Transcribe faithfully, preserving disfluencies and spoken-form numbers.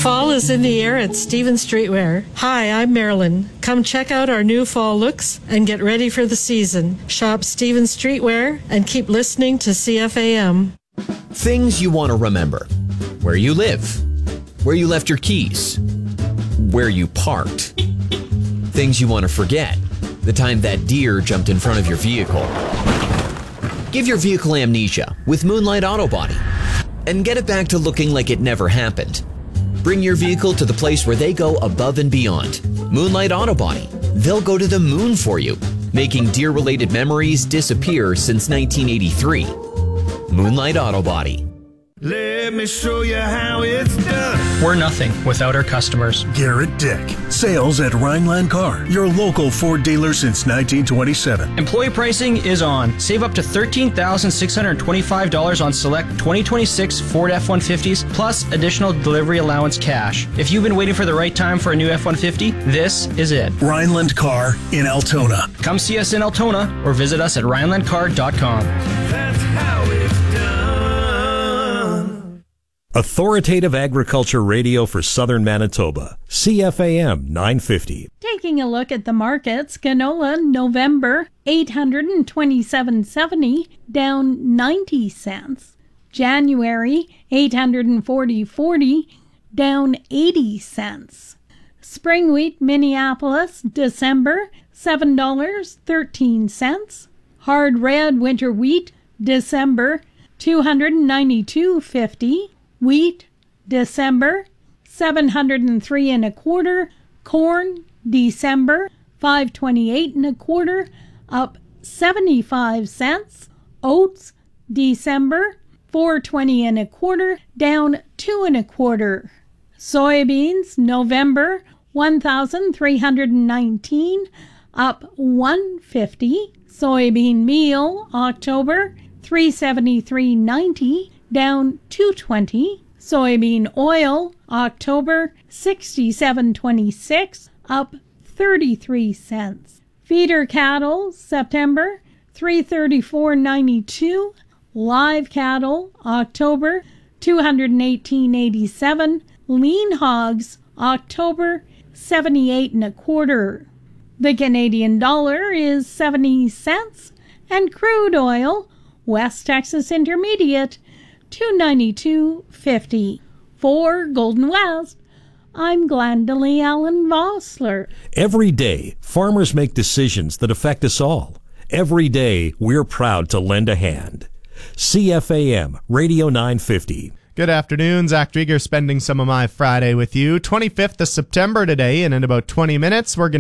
Fall is in the air at Stevens Streetwear. Hi, I'm Marilyn. Come check out our new fall looks and get ready for the season. Shop Stevens Streetwear and keep listening to C F A M. Things you want to remember. Where you live. Where you left your keys. Where you parked. Things you want to forget. The time that deer jumped in front of your vehicle. Give your vehicle amnesia with Moonlight Auto Body and get it back to looking like it never happened. Bring your vehicle to the place where they go above and beyond. Moonlight Auto Body. They'll go to the moon for you, making deer-related memories disappear since nineteen eighty-three. Moonlight Auto Body. Let me show you how it's done. We're nothing without our customers. Garrett Dick. Sales at Rhineland Car, your local Ford dealer since nineteen twenty-seven. Employee pricing is on. Save up to thirteen thousand six hundred twenty-five dollars on select twenty twenty-six Ford F one fifties plus additional delivery allowance cash. If you've been waiting for the right time for a new F one fifty, this is it. Rhineland Car in Altona. Come see us in Altona or visit us at rhineland car dot com. That's how it's done. Authoritative Agriculture Radio for Southern Manitoba, C F A M nine fifty. Taking a look at the markets, canola November eight hundred twenty-seven dollars and seventy cents, down ninety cents. January eight hundred forty dollars and forty cents, down eighty cents. Spring wheat Minneapolis December seven dollars and thirteen cents. Hard red winter wheat December two hundred ninety-two dollars and fifty cents. Wheat, December, seven hundred three and a quarter. Corn, December, five twenty-eight and a quarter, up seventy-five cents. Oats, December, four twenty and a quarter, down two and a quarter. Soybeans, November, one thousand three hundred nineteen, up one fifty. Soybean meal, October, three seventy-three ninety, down two twenty. Soybean oil, October, sixty-seven twenty-six, up thirty-three cents. Feeder cattle, September, three thirty-four ninety-two. Live cattle, October, two eighteen eighty-seven. Lean hogs, October, seventy-eight and a quarter. The Canadian dollar is seventy cents, and crude oil, West Texas Intermediate, two ninety-two fifty. For Golden West, I'm Glendalee Allen Vossler. Every day, farmers make decisions that affect us all. Every day, we're proud to lend a hand. C F A M Radio nine fifty. Good afternoon, Zach Drieger spending some of my Friday with you. twenty-fifth of September today, and in about twenty minutes, we're going